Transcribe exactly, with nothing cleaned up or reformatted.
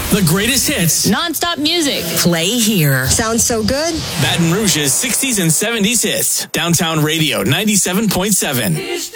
The greatest hits. Non-stop music. Play here. Sounds so good. Baton Rouge's sixties and seventies hits. Downtown Radio ninety-seven point seven.